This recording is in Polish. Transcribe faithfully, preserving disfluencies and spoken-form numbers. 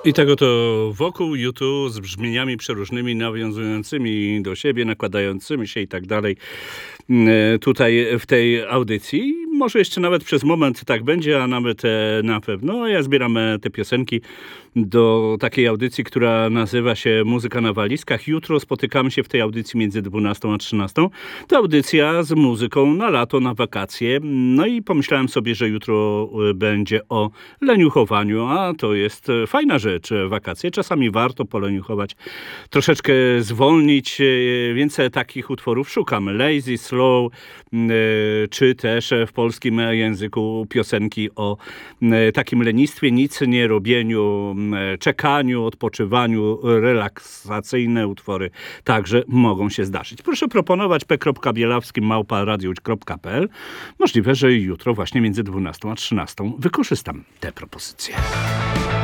I tego to wokół YouTube z brzmieniami przeróżnymi, nawiązującymi do siebie, nakładającymi się i tak dalej. Mm, Tutaj w tej audycji. Może jeszcze nawet przez moment tak będzie, a nawet e, na pewno. Ja zbieram e, te piosenki do takiej audycji, która nazywa się Muzyka na walizkach. Jutro spotykamy się w tej audycji między dwunastą a trzynastą. To audycja z muzyką na lato, na wakacje. No i pomyślałem sobie, że jutro e, będzie o leniuchowaniu, a to jest e, fajna rzecz, e, wakacje. Czasami warto poleniuchować, troszeczkę zwolnić, e, więc e, takich utworów szukam. Lazy, slow, e, czy też e, w polskim języku piosenki o e, takim lenistwie, nic nie robieniu, e, czekaniu, odpoczywaniu, relaksacyjne utwory także mogą się zdarzyć. Proszę proponować p kropka bielawski małpa radiowódź kropka p l. Możliwe, że jutro właśnie między dwunastą a trzynastą wykorzystam te propozycje.